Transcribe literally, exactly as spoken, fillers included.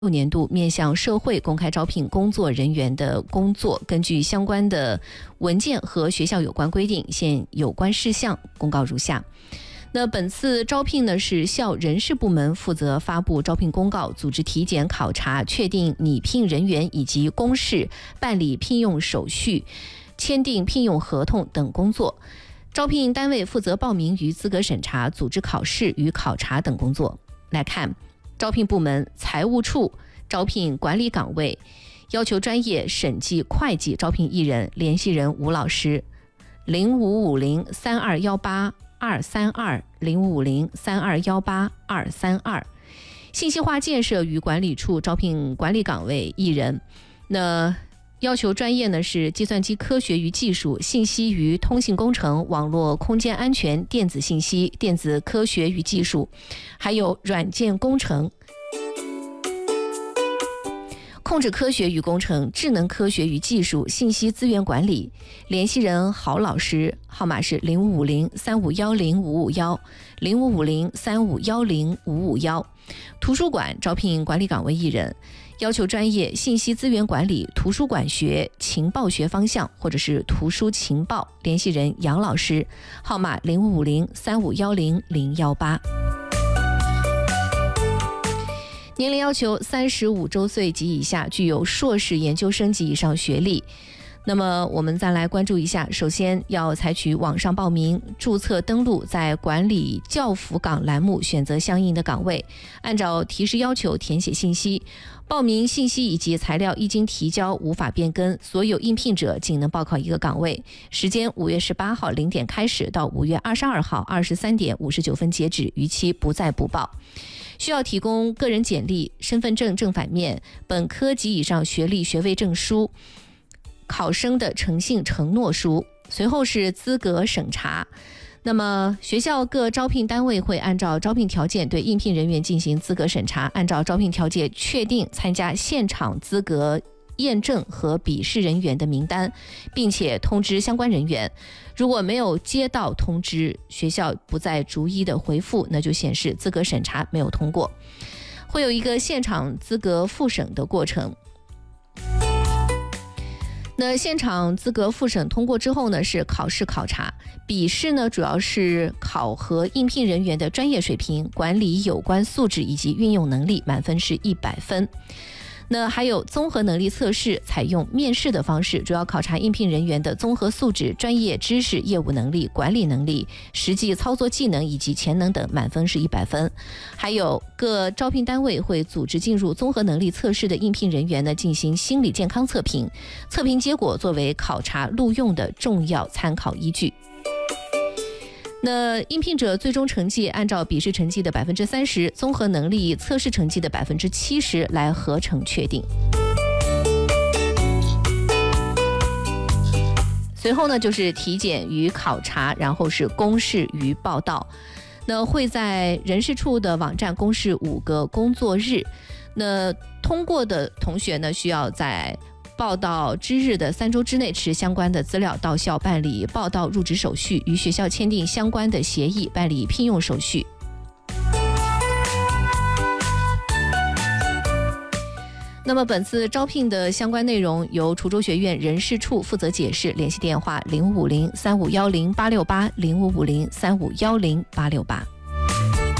六年度面向社会公开招聘工作人员的工作，根据相关的文件和学校有关规定，现有关事项公告如下。那本次招聘呢，是校人事部门负责发布招聘公告，组织体检考察，确定拟聘人员以及公示、办理聘用手续、签订聘用合同等工作。招聘单位负责报名与资格审查、组织考试与考察等工作。来看招聘部门，财务处招聘管理岗位，要求专业审计会计招聘一人，联系人吴老师，零五五零三二幺八二三二零五五零三二幺八二三二。信息化建设与管理处招聘管理岗位一人，那要求专业呢是计算机科学与技术、信息与通信工程、网络空间安全、电子信息、电子科学与技术，还有软件工程、控制科学与工程、智能科学与技术、信息资源管理。联系人郝老师，号码是零五五零三五幺零五五幺零五五零三五幺零五五幺。图书馆招聘管理岗位一人，要求专业信息资源管理、图书馆学、情报学方向或者是图书情报。联系人杨老师，号码零五五零三五幺零零幺八。年龄要求三十五周岁及以下，具有硕士研究生及以上学历。那么我们再来关注一下，首先要采取网上报名、注册登录，在管理教辅岗栏目选择相应的岗位，按照提示要求填写信息。报名信息以及材料一经提交无法变更，所有应聘者仅能报考一个岗位。时间五月十八号零点开始到五月二十二号二十三点五十九分截止，逾期不再补报。需要提供个人简历、身份证正反面、本科及以上学历学位证书、考生的诚信承诺书。随后是资格审查。那么学校各招聘单位会按照招聘条件对应聘人员进行资格审查，按照招聘条件确定参加现场资格验证和笔试人员的名单，并且通知相关人员。如果没有接到通知，学校不再逐一的回复，那就显示资格审查没有通过。会有一个现场资格复审的过程。那现场资格复审通过之后呢，是考试考察。笔试呢，主要是考核应聘人员的专业水平、管理有关素质以及运用能力，满分是一百分。那还有综合能力测试，采用面试的方式，主要考察应聘人员的综合素质、专业知识、业务能力、管理能力、实际操作技能以及潜能等，满分是一百分。还有各招聘单位会组织进入综合能力测试的应聘人员呢，进行心理健康测评，测评结果作为考察录用的重要参考依据。那应聘者最终成绩按照笔试成绩的百分之三十、综合能力测试成绩的百分之七十来合成确定。随后呢，就是体检与考察，然后是公示与报到。那会在人事处的网站公示五个工作日。那通过的同学呢，需要在报到之日的三周之内持相关的资料到校办理报到入职手续，与学校签订相关的协议，办理聘用手续。那么本次招聘的相关内容由滁州学院人事处负责解释，联系电话零五五零三五幺零八六八零五五零三五幺零八六八。